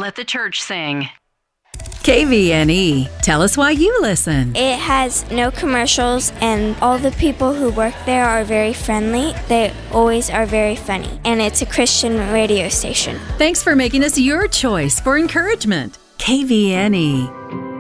let the church sing. KVNE. Tell us why you listen. It has no commercials, and all the people who work there are very friendly. They always are very funny, and it's a Christian radio station. Thanks for making us your choice for encouragement. KVNE.